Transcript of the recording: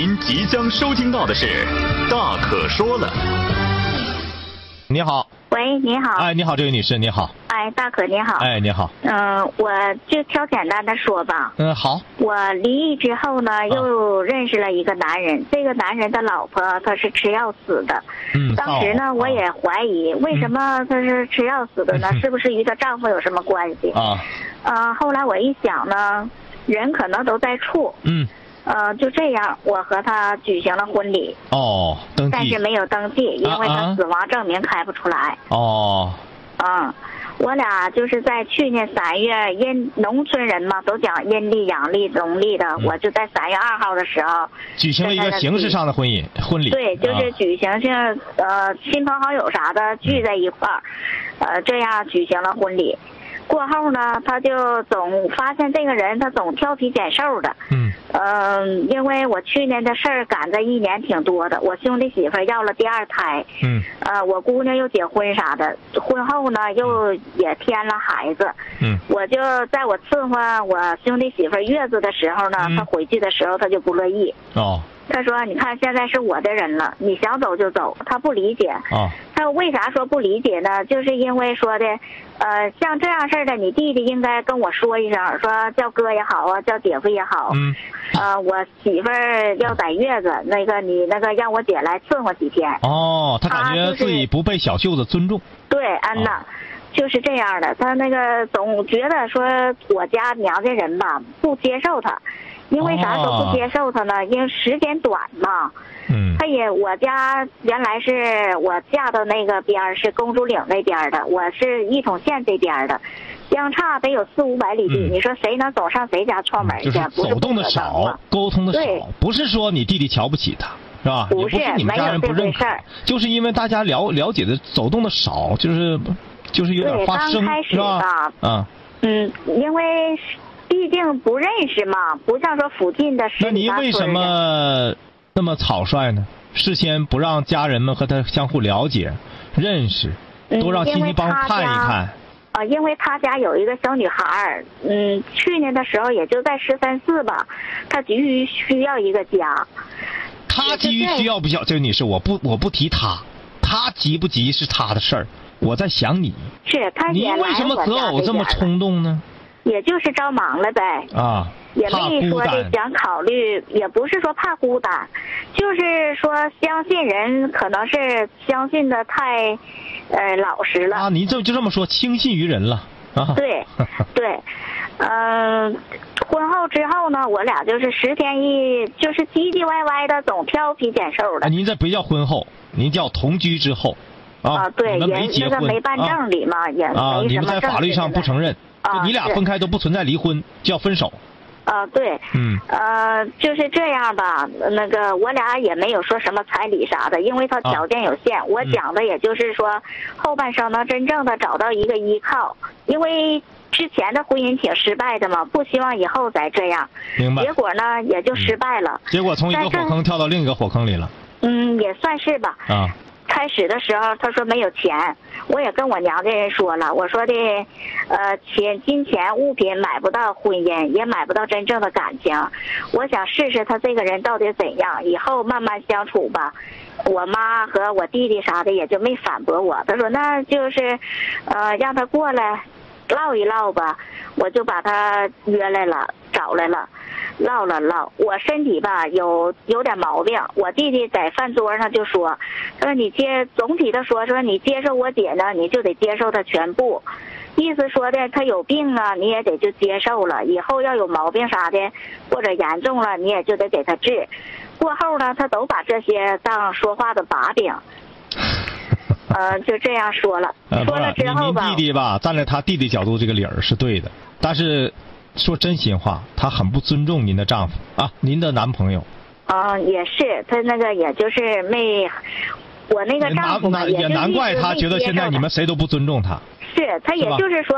您即将收听到的是《大可说了》。 你好。 喂，你好。 哎，你好，这位女士，你好。 哎，大可你好。 哎，你好。 我就挑简单的说吧。 好。 我离异之后呢，又认识了一个男人。这个男人的老婆他是吃药死的。当时呢，我也怀疑为什么他是吃药死的呢？是不是与她丈夫有什么关系？后来我一想呢，人可能都在处。就这样，我和他举行了婚礼。 登记。 但是没有登记，因为他死亡证明开不出来。我俩就是在去年3月，因农村人嘛都讲阴历、阳历、农历的，我就在3月2号的时候举行了一个形式上的婚礼。 对，就是举行性亲朋好友啥的聚在一块儿，这样举行了婚礼。过后呢，他就总发现这个人他总挑皮拣瘦的。因为我去年的事儿赶在1年挺多的，我兄弟媳妇要了第2胎。我姑娘又结婚啥的，婚后呢又也添了孩子。我就在我伺候我兄弟媳妇月子的时候呢，他回去的时候他就不乐意。他说：“你看，现在是我的人了，你想走就走。”他不理解。他为啥说不理解呢？就是因为说的，像这样事的，你弟弟应该跟我说一声，说叫哥也好啊，叫姐夫也好。我媳妇儿要在月子，你让我姐来伺候几天。 他感觉自己不被小舅子尊重。 对，安娜。就是这样的，他总觉得说我家娘家人吧不接受他。因为啥时候不接受他呢？因为时间短嘛。我家原来是我嫁到那个边儿是公主岭那边的，我是义统县这边的，相差得有400-500里地。你说谁能总上谁家串门去？ 就是走动的少，沟通的少，不是说你弟弟瞧不起他，是吧？ 不是你们家人不认可，就是因为大家了解的走动的少，就是有点发生，是吧？ 因为毕竟不认识嘛，不像说附近的十里八村的。那你为什么那么草率呢？事先不让家人们和他相互了解、认识，多让亲戚帮看一看。 因为他家有一个小女孩，去年的时候也就在13、14吧，他急于需要一个家。 他急于需要不需要？这个女士，我不提他急不急是他的事儿，我在想你。 是他你为什么择偶这么冲动呢？ 也就是着忙了呗。也没说的想考虑，也不是说怕孤单，就是说相信人可能是相信的太老实了。 您就这么说，轻信于人了。 对。婚后之后呢，我俩就是10天就是唧唧歪歪的，总挑皮拣瘦的。 您这不叫婚后，您叫同居之后。 对， 也没结婚， 没办证里嘛，也没什么证。 你们在法律上不承认，你俩分开都不存在离婚，叫分手。 对。就是这样吧。我俩也没有说什么彩礼啥的，因为他条件有限。我讲的也就是说，后半生能真正的找到一个依靠，因为之前的婚姻挺失败的嘛，不希望以后再这样。 明白。 结果呢，也就失败了。 结果从一个火坑跳到另一个火坑里了。 也算是吧。开始的时候他说没有钱，我也跟我娘家人说了，我说的金钱物品买不到婚姻，也买不到真正的感情，我想试试他这个人到底怎样，以后慢慢相处吧。我妈和我弟弟啥的也就没反驳我，他说那就是让他过来唠一唠吧。我就把他约来了，找来了，唠了唠。我身体吧有点毛病，我弟弟在饭桌上就说你总体的说你接受我姐呢，你就得接受她全部，意思说的她有病啊，你也得就接受了，以后要有毛病啥的或者严重了，你也就得给她治。过后呢，他都把这些当说话的把柄。就这样说了。说了之后吧， 您弟弟吧，站在他弟弟角度，这个理儿是对的。但是说真心话，他很不尊重您的丈夫您的男朋友。 也是，他也就是没，我那个丈夫嘛， 也难怪他觉得现在你们谁都不尊重他。 是他也就是说。